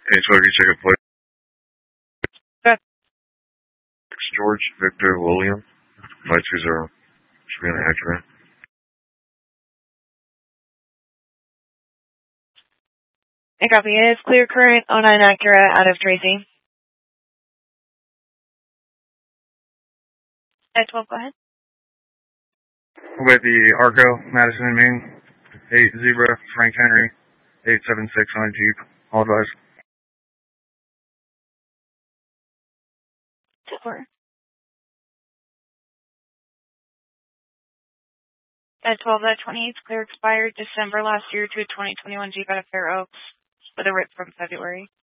Hey, so you check a plate. Good. George Victor William 520. Should be an accurate. I copy. It is clear current 09 Acura out of Tracy. At 12, go ahead. With the Argo, Madison and Maine, 8 Zebra, Frank Henry, 876 on a Jeep. All advised. 4. At 12, that 28 clear expired December last year to a 2021 Jeep out of Fair Oaks with a rip from February.